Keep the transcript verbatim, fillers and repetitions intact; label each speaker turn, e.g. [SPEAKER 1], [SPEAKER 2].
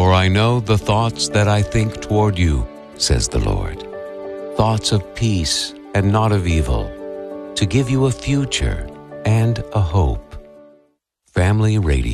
[SPEAKER 1] For I know the thoughts that I think toward you, says the Lord, thoughts of peace and not of evil, to give you a future and a hope. Family Radio.